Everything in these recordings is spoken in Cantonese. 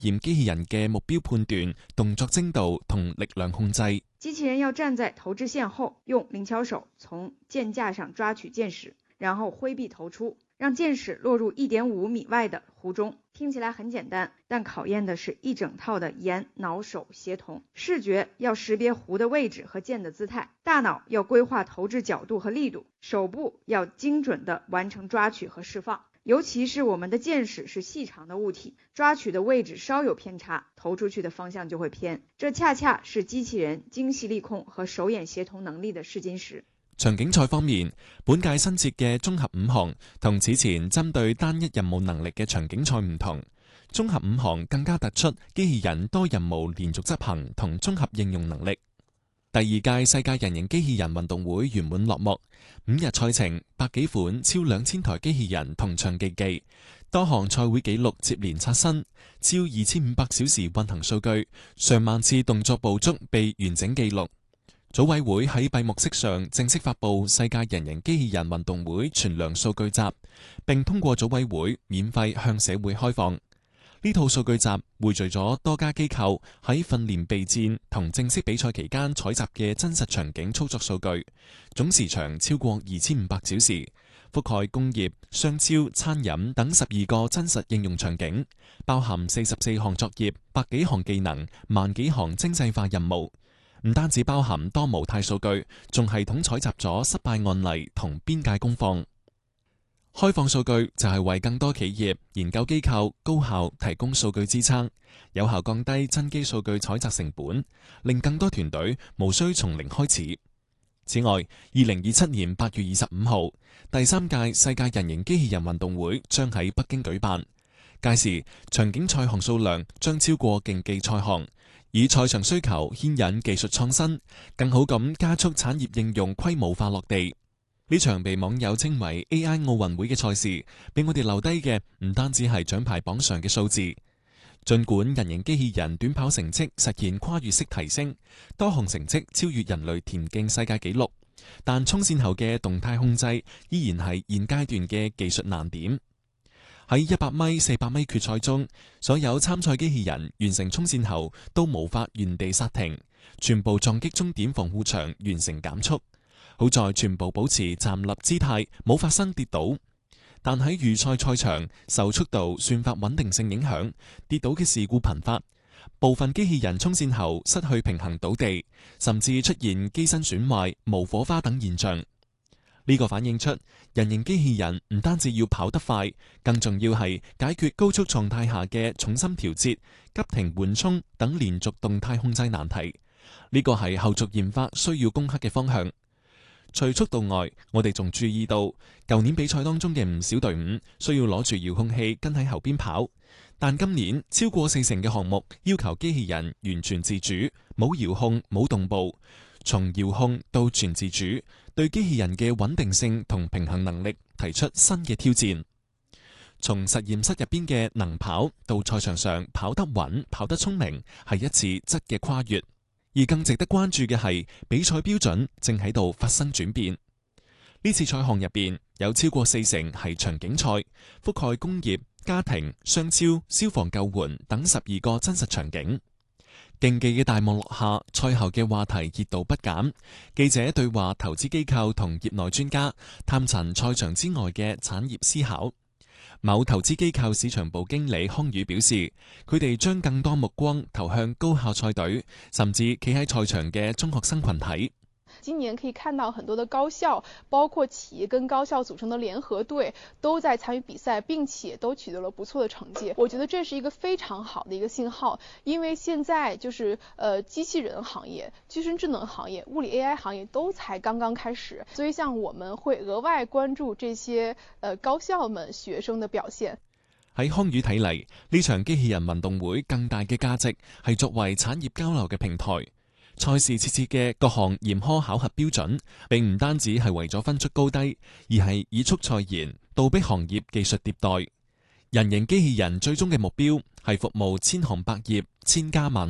驗機器人嘅目標判斷、動作精度同力量控制。 機器人要站在投掷線後，用靈巧手從箭架上抓取箭矢，然後揮臂投出，讓箭矢落入1.5米外的湖中。聽起來很簡單，但考驗的是一整套的眼、腦、手協同。視覺要識別湖的位置和箭的姿態，大腦要規劃投擲角度和力度，手部要精準地完成抓取和釋放。尤其是我們的箭矢是細長的物體，抓取的位置稍有偏差，投出去的方向就會偏。這恰恰是機器人精細力控和手眼協同能力的試金石。 場景賽方面，本屆新設嘅綜合5項同此前針對單一任務能力嘅場景賽唔同，綜合5項更加突出機器人多任務連續執行同綜合應用能力。第二屆世界人形機器人運動會圓滿落幕，5日賽程，100幾款超2000台機器人同場競技，多項賽會紀錄接連刷新，超2500小時運行數據，上萬次動作捕捉被完整記錄。組委會喺閉幕式上正式發布世界人形機器人運動會全量數據集，並通過組委會免費向社會開放。呢套數據集匯聚咗多家機構喺訓練備戰同正式比賽期間採集嘅真實場景操作數據，總時長超過2500小時，覆蓋工業、商超、餐飲等12個真實應用場景，包含44項作業、100幾項技能、萬幾項精細化任務。唔單止包含多模態數據，仲系統採集咗失敗案例同邊界功放。開放數據就係為更多企業、研究機構高效提供數據支撐，有效降低真機數據採集成本，令更多團隊無需從零開始。此外，2027年8月25號，第3屆世界人形機器人運動會將喺北京舉辦，屆時場景賽項數量將超過競技賽項。以賽場需求牽引技術創新，更好咁加速產業應用規模化落地。呢場被網友稱為 AI 奧運會嘅賽事，俾我哋留低嘅唔單止係獎牌榜上嘅數字。盡管人形機器人短跑成績實現跨越式提升，多項成績超越人類田徑世界紀錄，但衝線後嘅動態控制依然係現階段嘅技術難點。喺100米、400米決賽中，所有參賽機器人完成衝線後都無法原地剎停，全部撞擊終點防護牆完成減速。好在全部保持站立姿態，冇發生跌倒。但喺預賽賽場受速度算法穩定性影響，跌倒嘅事故頻發，部分機器人衝線後失去平衡倒地，甚至出現機身損壞、無火花等現象。呢個反映出人形機器人唔單止要跑得快，更重要係解決高速狀態下嘅重心調節、急停緩衝等連續動態控制難題。呢個係後續研發需要攻克嘅方向。除速度外，我哋仲注意到舊年比賽當中嘅唔少隊伍需要攞住遙控器跟喺後邊跑，但今年超過40%嘅項目要求機器人完全自主，冇遙控、冇動步。從遙控到全自主，對機器人嘅穩定性同平衡能力提出新嘅挑戰。從實驗室入邊嘅能跑到賽場上跑得穩、跑得聰明，係一次質嘅跨越。而更值得關注嘅係比賽標準正喺度發生轉變。呢次賽項入邊有超過40%係場景賽，覆蓋工業、家庭、商超、消防救援等12個真實場景。競技嘅大網絡下，賽後嘅話題熱度不減。記者對話投資機構同業內專家，探尋賽場之外嘅產業思考。某投資機構市場部經理康宇表示，佢哋將更多目光投向高校賽隊，甚至企喺賽場嘅中學生群體。 今年可以看到很多的高校，包括企業跟高校組成的聯合隊都在參與比賽，並且都取得了不錯的成績。我覺得這是一個非常好的一個信號，因為現在就是機器人行業、具身智能行業、物理 AI 行業都才剛剛開始，所以像我們會額外關注這些高校們學生的表現。 喺康宇睇嚟，呢場機器人運動會更大嘅價值係作為產業交流嘅平台。賽事設置嘅各項嚴苛考核標準，並唔單止係為咗分出高低，而係以速賽言，倒逼行業技術迭代。人形機器人最終嘅目標係服務千行百業、千家萬戶。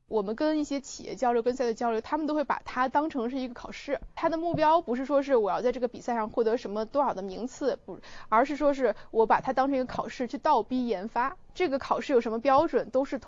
我们跟一些企业交流，跟赛队交流，他们都会把它当成是一个考试。它的目标不是说是我要在这个比赛上获得什么多少的名次，不，而是说是我把它当成一个考试去倒逼研发。这个考试有什么标准，都是